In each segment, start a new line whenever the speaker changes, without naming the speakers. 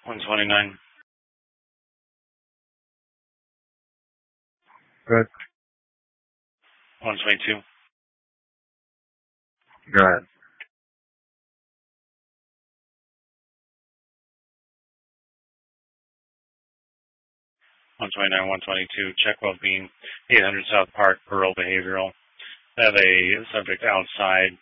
129.
Good.
122.
Go ahead.
129, 122. Check well-being. 800 South Park, Rural Behavioral. I have a subject outside.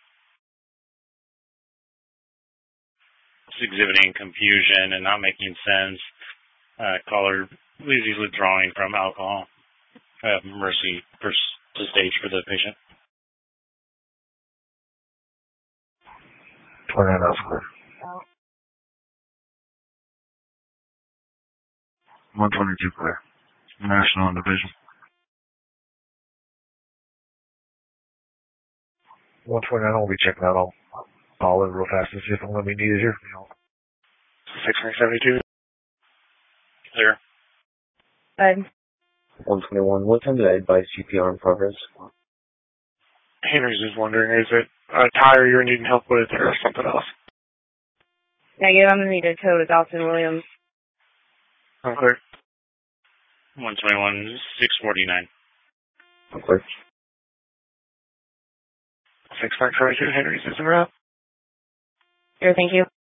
It's exhibiting confusion and not making sense. Caller believes he's withdrawing from alcohol. I have mercy to stage for the patient.
29 elsewhere. 122 clear. National and division. 129, I'll be checking out. I'll call it real fast and see if I'm going to be needed here.
672. Clear.
121. What time did I advise CPR in progress?
Henry's just wondering, is it a tire you're needing help with or something else?
Negative, I'm going to need a tow to Dawson Williams.
Okay.
121, 649.
Okay.
672, Henry's is in route.
Sure, thank you.